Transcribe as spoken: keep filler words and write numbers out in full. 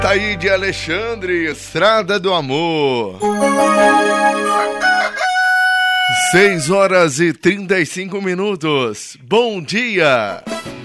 Taíde Alexandre, Estrada do Amor. Seis horas e trinta e cinco minutos. Bom dia!